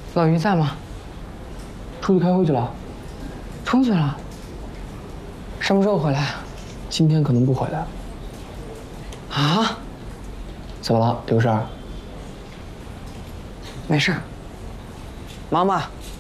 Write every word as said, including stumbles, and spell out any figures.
老于在吗？ 出去开会去了。 出去了。什么时候回来？ 今天可能不回来。 啊？ 怎么了，有事儿？ 没事。忙吧。